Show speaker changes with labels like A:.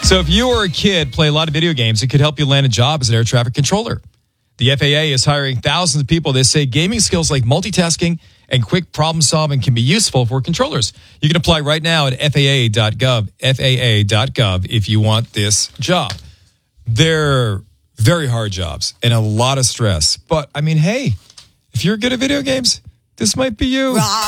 A: So if you or a kid play a lot of video games, it could help you land a job as an air traffic controller. The FAA is hiring thousands of people. They say gaming skills like multitasking and quick problem solving can be useful for controllers. You can apply right now at FAA.gov, FAA.gov, if you want this job. They're very hard jobs and a lot of stress. But, I mean, hey, if you're good at video games, this might be you.